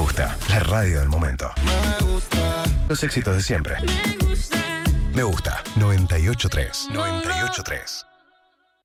gusta, la radio del momento. Los éxitos de siempre. Me gusta. 98.3. 98.3.